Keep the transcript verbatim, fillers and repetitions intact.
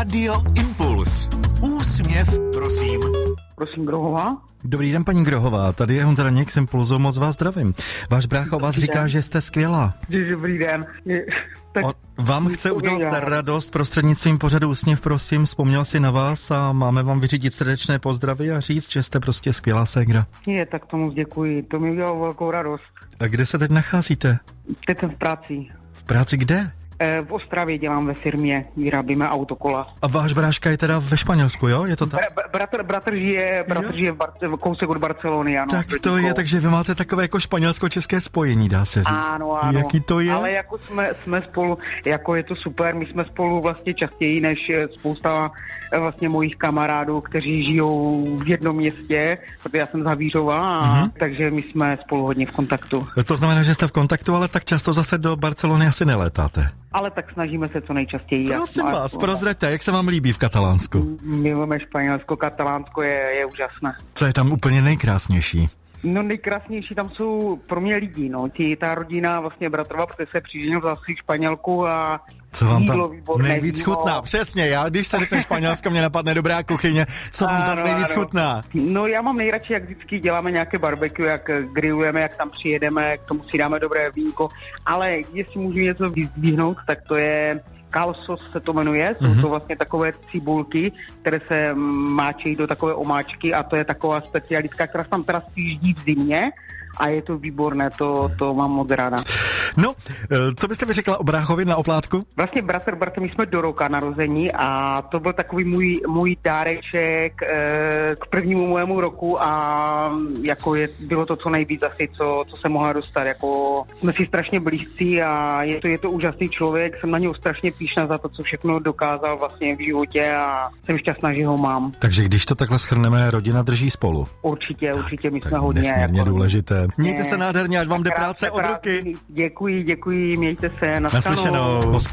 Radio Impuls. Úsměv, prosím. Prosím, Grohová. Dobrý den, paní Grohová, tady je Honza Raněk z Impulzu, moc vás zdravím. Váš brácha o vás říká, den. Že jste skvělá. Dobrý den. Tak On vám chce udělat radost prostřednictvím pořadu Úsměv, prosím, vzpomněl si na vás a máme vám vyřídit srdečné pozdravy a říct, že jste prostě skvělá ségra. Je, tak tomu děkuji, to mi udělalo velkou radost. A kde se teď nacházíte? Teď jsem v práci. V práci kde? V Ostravě dělám ve firmě, vyrábíme autokola. A váš bráška je teda ve Španělsku, jo? Je to tak? Br- bratr, bratr žije, bratr žije v Bar- kousek od Barcelony, ano. Tak to je, takže vy máte takové jako španělsko-české spojení, dá se říct. Ano, ano. Jaký to je? Ale jako jsme, jsme spolu, jako je to super, my jsme spolu vlastně častěji než spousta vlastně mojich kamarádů, kteří žijou v jednom městě, protože já jsem z Havířova, mm-hmm. takže my jsme spolu hodně v kontaktu. To znamená, že jste v kontaktu, ale tak často zase do Barcelony asi nelétáte. Ale tak snažíme se co nejčastěji. Prosím jak, vás, prozraďte, jak se vám líbí v Katalánsku? Milujeme Španělsko, Katalánsko je, je úžasné. Co je tam úplně nejkrásnější? No nejkrásnější tam jsou pro mě lidi, no. Ti, ta rodina vlastně bratrova, protože se přiženil zase Španělku a co vám tam výborné, nejvíc jídlo. chutná? Přesně, já když se řekne Španělsko, mě napadne dobrá kuchyně. Co vám tam ano, nejvíc ano. chutná? No já mám nejradši, jak vždycky děláme nějaké barbecue, jak grillujeme, jak tam přijedeme, k tomu si dáme dobré vínko, ale jestli můžu něco vyzdvihnout, tak to je calzos se to jmenuje, jsou mm-hmm. to vlastně takové cibulky, které se máčejí do takové omáčky a to je taková specialitka, která se tam teda spíždí v zimě a je to výborné, to, to mám moc ráda. No, co byste mi řekla o bráchovi na oplátku? Vlastně bratr, bratr, my jsme do roka narození a to byl takový můj, můj dáreček e, k prvnímu mému roku a jako je, bylo to co nejvíc asi, co, co se mohla dostat, jako jsme si strašně blízcí a je to, je to úžasný člověk, jsem na něho strašně pyšná za to, co všechno dokázal vlastně v životě a jsem šťastná, že ho mám. Takže když to takhle shrneme, rodina drží spolu. Určitě, určitě, my tak jsme hodně. Nesmírně jako, důležité. Mějte se nádherně, ať vám jde práce od ruky. Děkuji, děkuji, mějte se. Naslyšenou.